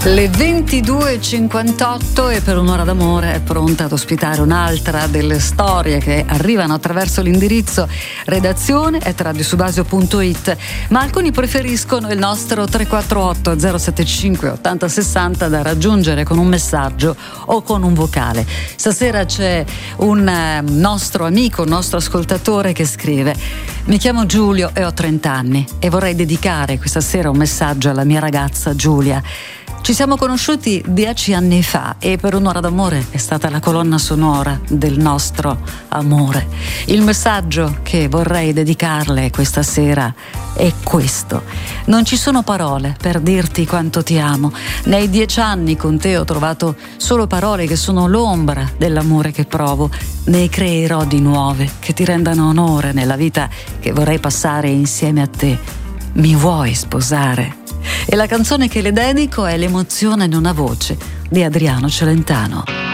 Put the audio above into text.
Le 22.58 e per un'ora d'amore è pronta ad ospitare un'altra delle storie che arrivano attraverso l'indirizzo redazione@radiosubasio.it, ma alcuni preferiscono il nostro 348 075 8060 da raggiungere con un messaggio o con un vocale. Stasera c'è un nostro amico, un nostro ascoltatore che scrive: mi chiamo Giulio e ho 30 anni e vorrei dedicare questa sera un messaggio alla mia ragazza Giulia. Ci siamo conosciuti 10 anni fa e per un'ora d'amore è stata la colonna sonora del nostro amore. Il messaggio che vorrei dedicarle questa sera è questo: non ci sono parole per dirti quanto ti amo. Nei 10 anni con te ho trovato solo parole che sono l'ombra dell'amore che provo. Ne creerò di nuove che ti rendano onore nella vita che vorrei passare insieme a te. Mi vuoi sposare? E la canzone che le dedico è L'emozione in una voce di Adriano Celentano.